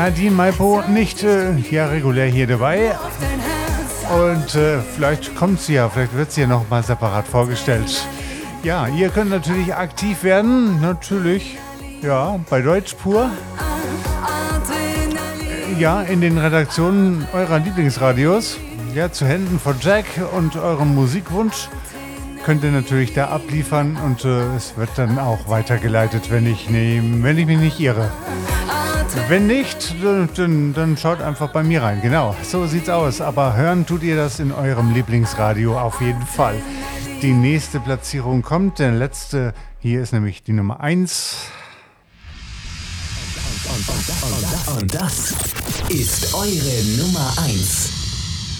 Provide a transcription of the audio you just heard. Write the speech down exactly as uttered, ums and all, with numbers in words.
Nadine Maipo nicht äh, ja, regulär hier dabei. Und äh, vielleicht kommt sie ja, vielleicht wird sie ja noch mal separat vorgestellt. Ja, ihr könnt natürlich aktiv werden, natürlich, ja, bei Deutsch pur. Ja, in den Redaktionen eurer Lieblingsradios. Ja, zu Händen von Jack und eurem Musikwunsch könnt ihr natürlich da abliefern und äh, es wird dann auch weitergeleitet, wenn ich, ne, wenn ich mich nicht irre. Wenn nicht, dann, dann schaut einfach bei mir rein. Genau, so sieht's aus. Aber hören tut ihr das in eurem Lieblingsradio auf jeden Fall. Die nächste Platzierung kommt. Der letzte, hier ist nämlich die Nummer eins. Und das ist eure Nummer eins.